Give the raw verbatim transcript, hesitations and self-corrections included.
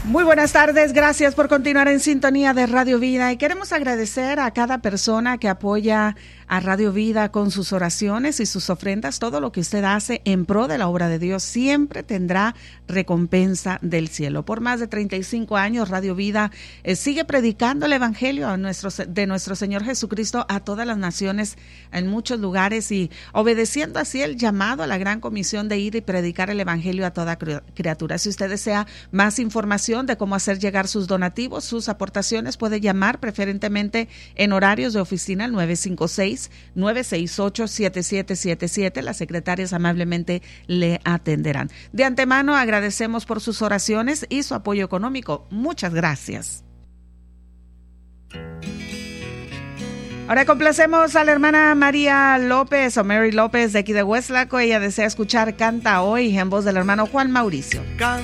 Muy buenas tardes, gracias por continuar en sintonía de Radio Vida y queremos agradecer a cada persona que apoya a Radio Vida con sus oraciones y sus ofrendas. Todo lo que usted hace en pro de la obra de Dios siempre tendrá recompensa del cielo. Por más de treinta y cinco años, Radio Vida eh, sigue predicando el evangelio a nuestro, de nuestro Señor Jesucristo a todas las naciones en muchos lugares y obedeciendo así el llamado a la gran comisión de ir y predicar el evangelio a toda criatura. Si usted desea más información de cómo hacer llegar sus donativos, sus aportaciones, puede llamar preferentemente en horarios de oficina al nueve cinco seis, nueve seis ocho, siete siete siete siete. Las secretarias amablemente le atenderán. De antemano agradecemos por sus oraciones y su apoyo económico. Muchas gracias. Ahora complacemos a la hermana María López o Mary López de aquí de Westlaco. Ella desea escuchar Canta Hoy en voz del hermano Juan Mauricio.